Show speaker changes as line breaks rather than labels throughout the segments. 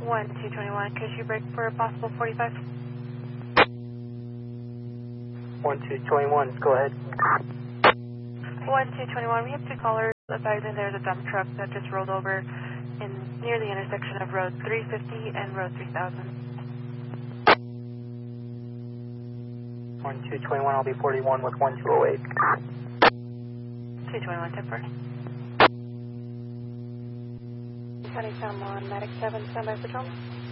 1221, could you break for a possible 45?
1221, go ahead.
1221, we have two callers advising there's a dump truck that just rolled over in near the intersection of Road 350 and Road 3000.
1221, I'll be 41 with 1208.
221, Tipper.
County San Juan, Medic 7, standby patrol.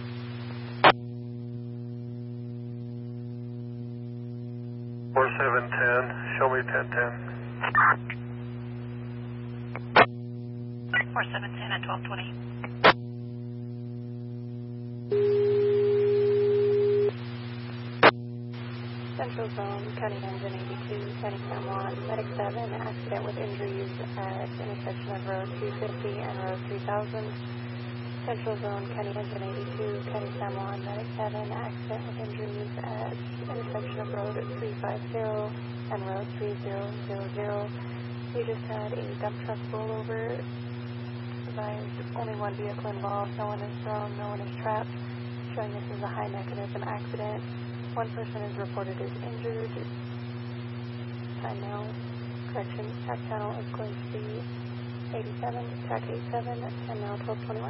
Four 710, show me 1010.
4710 at 1220.
Central Zone, County Engine 82, County San Juan, Medic 7, accident with injuries at intersection of Road 350 and Road 3000. Central Zone, County Engine 82, County San Juan, Medic 7, accident with injuries at intersection of Road 350 and Road 3000. We just had a dump truck rollover. Advised only one vehicle involved, no one is thrown, no one is trapped, showing this is a high mechanism accident. One person is reported as injured. Time now, correction, TAC channel is going to be 87, TAC 87, and now 1221.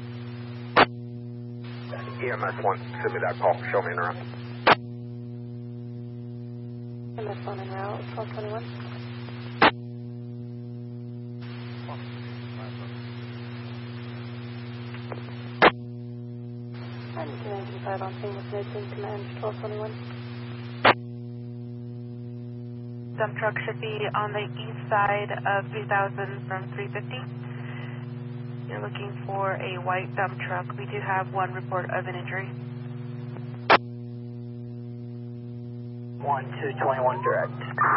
EMS 1, send me that call, show me in route.
EMS 1 en route, 1221. I'm 295 on scene with Nation Command 1221.
Dump truck should be on the east side of 3000 from 350. You're looking for a white dump truck. We do have one report of an injury.
1221 direct.